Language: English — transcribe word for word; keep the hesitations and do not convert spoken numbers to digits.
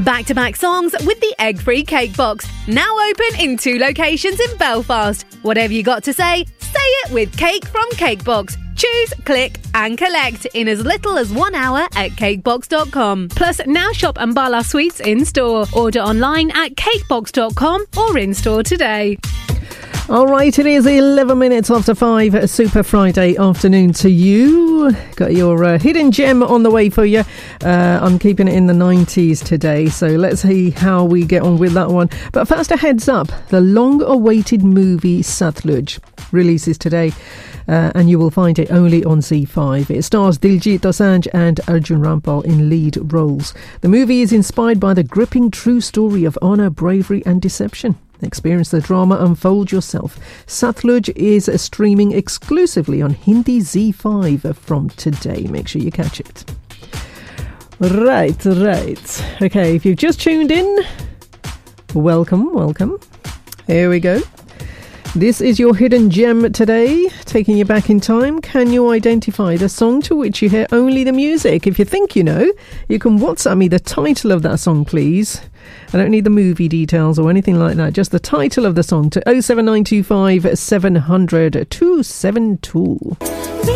Back-to-back songs with the egg-free cake box. Now open in two locations in Belfast. Whatever you got to say, say it with Cake from Cakebox. Choose, click and collect in as little as one hour at cakebox dot com. Plus, now shop Ambala Sweets in-store. Order online at cakebox dot com or in-store today. All right, it is eleven minutes after five, a Super Friday afternoon to you. Got your uh, hidden gem on the way for you. Uh, I'm keeping it in the nineties today, so let's see how we get on with that one. But first, a heads up, the long-awaited movie Satluj releases today. Uh, and you will find it only on C five. It stars Diljit Dosanjh and Arjun Rampal in lead roles. The movie is inspired by the gripping true story of honour, bravery and deception. Experience the drama unfold yourself. Satluj is streaming exclusively on Hindi Z five from today. Make sure you catch it. Right, right. Okay, if you've just tuned in, welcome, welcome. Here we go. This is your hidden gem today, taking you back in time. Can you identify the song to which you hear only the music? If you think you know, you can WhatsApp me the title of that song, please. I don't need the movie details or anything like that, just the title of the song to oh seven nine two five seven hundred two seven two.